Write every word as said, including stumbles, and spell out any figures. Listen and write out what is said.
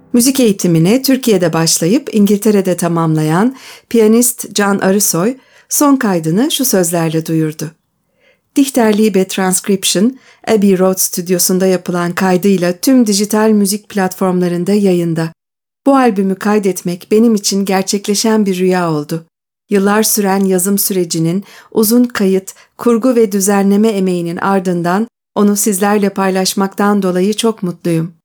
Müzik eğitimine Türkiye'de başlayıp İngiltere'de tamamlayan piyanist Can Arısoy, son kaydını şu sözlerle duyurdu. Dichterliebe Transcription, Abbey Road stüdyosunda yapılan kaydıyla tüm dijital müzik platformlarında yayında. Bu albümü kaydetmek benim için gerçekleşen bir rüya oldu. Yıllar süren yazım sürecinin, uzun kayıt, kurgu ve düzenleme emeğinin ardından onu sizlerle paylaşmaktan dolayı çok mutluyum.